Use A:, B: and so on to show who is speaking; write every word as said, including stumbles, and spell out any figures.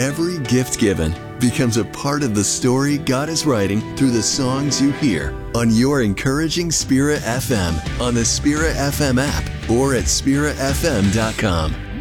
A: Every gift given becomes a part of the story God is writing through the songs you hear on your Encouraging Spirit F M, on the Spirit F M app, or at spirit f m dot com.